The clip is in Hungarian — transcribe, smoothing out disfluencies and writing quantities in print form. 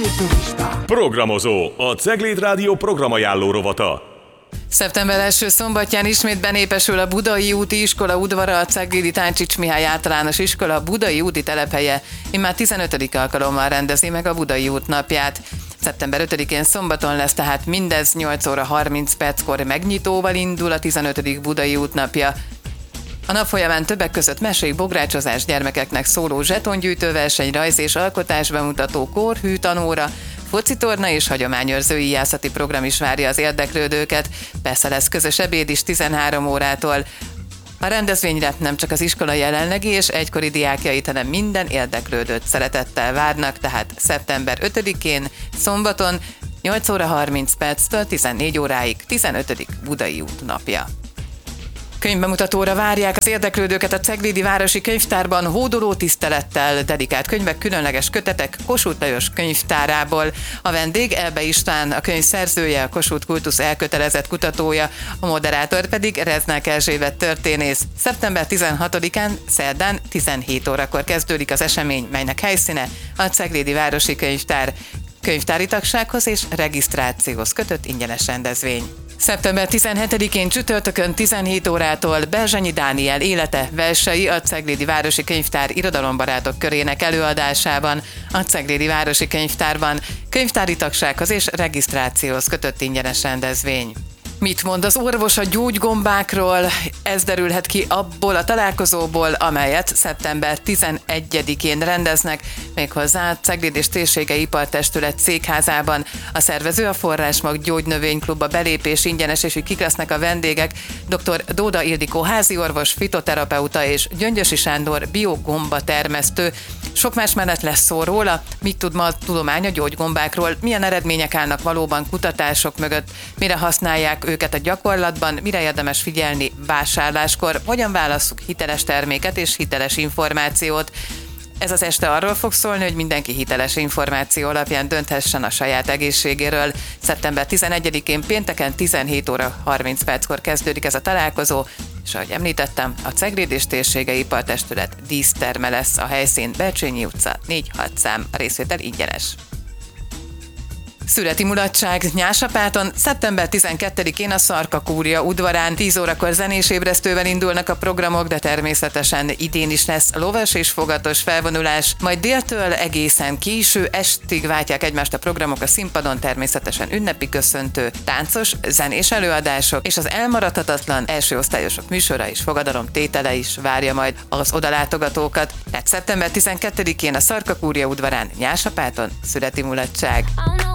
Programozó, a Cegléd Rádió programajánló rovata. Szeptember első szombatján ismét benépesül a Budai úti iskola udvara, a Ceglédi Táncsics Mihály általános iskola Budai úti telephelye immár 15. alkalommal rendezi meg a Budai út napját. Szeptember 5-én szombaton lesz tehát mindez, 8 óra 30 perckor megnyitóval indul a 15. Budai út napja. A nap folyamán többek között mesék, bográcsozás, gyermekeknek szóló zsetongyűjtőverseny, rajz és alkotás bemutató, kórhű tanóra, focitorna és hagyományőrző íjászati program is várja az érdeklődőket. Persze lesz közös ebéd is 13 órától. A rendezvényre nem csak az iskola jelenlegi és egykori diákjait, hanem minden érdeklődőt szeretettel várnak, tehát szeptember 5-én, szombaton 8 óra 30 perctől 14 óráig 15. Budai út napja. Könyvbemutatóra várják az érdeklődőket a Ceglédi Városi Könyvtárban hódoló tisztelettel, dedikált könyvek, különleges kötetek Kossuth Lajos könyvtárából. A vendég Elbe István, a könyv szerzője, a Kossuth kultusz elkötelezett kutatója, a moderátor pedig Reznák Erzsébet történész. Szeptember 16-án, szerdán 17 órakor kezdődik az esemény, melynek helyszíne a Ceglédi Városi Könyvtár. Könyvtári tagsághoz és regisztrációhoz kötött ingyenes rendezvény. Szeptember 17-én csütörtökön 17 órától Berzsenyi Dániel élete, versei a Ceglédi Városi Könyvtár irodalombarátok körének előadásában a Ceglédi Városi Könyvtárban, könyvtári tagsághoz és regisztrációhoz kötött ingyenes rendezvény. Mit mond az orvos a gyógygombákról? Ez derülhet ki abból a találkozóból, amelyet szeptember 11-én rendeznek, méghozzá a Cegléd és Térsége Ipartestület székházában. A szervező a Forrásmag Gyógynövényklub, a belépés ingyenes, és kik lesznek a vendégek: dr. Dóda Ildikó háziorvos, fitoterapeuta és Gyöngyösi Sándor biogomba termesztő. Sok más mellett lesz szó róla, mit tud ma a tudomány a gyógygombákról, milyen eredmények állnak valóban kutatások mögött, mire használják őket a gyakorlatban, mire érdemes figyelni vásárláskor, hogyan válasszuk hiteles terméket és hiteles információt. Ez az este arról fog szólni, hogy mindenki hiteles információ alapján dönthessen a saját egészségéről. Szeptember 11-én pénteken 17 óra 30 perckor kezdődik ez a találkozó, és ahogy említettem, a Cegléd és Térsége Ipartestület díszterme lesz a helyszín, Bercsényi utca 4-6 szám, a részvétel ingyenes. Születi mulatság Nyásapáton szeptember 12-én a Szarka-kúria udvarán 10 órakor zenés ébresztővel indulnak a programok, de természetesen idén is lesz lovas és fogatos felvonulás, majd déltől egészen késő estig váltják egymást a programok a színpadon, természetesen ünnepi köszöntő, táncos, zenés előadások, és az elmaradhatatlan elsőosztályosok műsora és fogadalomtétele is várja majd az odalátogatókat. Tehát szeptember 12-én a Szarka-kúria udvarán Nyásapáton születi mulatság.